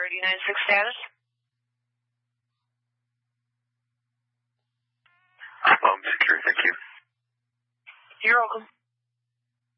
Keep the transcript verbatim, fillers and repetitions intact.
Priority ninety-six status. Um, secure, thank you. You're welcome.